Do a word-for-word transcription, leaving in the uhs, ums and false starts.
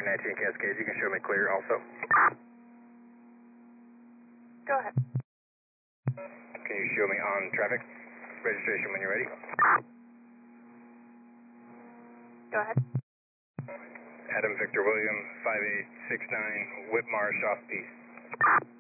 three nineteen Cascade, you can show me clear also. Go ahead. Can you show me on traffic? Registration when you're ready. Go ahead. Adam Victor William, five eight six nine, Whitmarsh off piste.